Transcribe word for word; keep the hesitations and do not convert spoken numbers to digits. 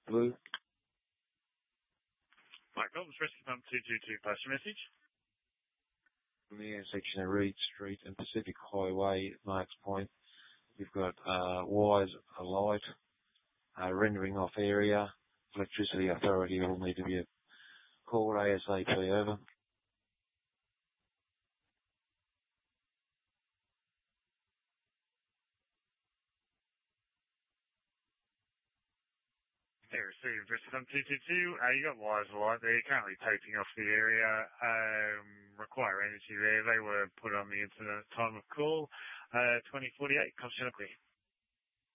Blue. Mike Golden's Rescue Pump two two two, pass your message. From the intersection of Reed Street and Pacific Highway at Marks Point, you've got uh, wires alight, uh, rendering off area. Electricity Authority will need to be called ASAP, over. Yeah, received Rescue Pump two two two. Uh, you got wires alight there, currently taping off the area. Um, require energy there. They were put on the incident at time of call. Uh, twenty forty-eight, confidentially.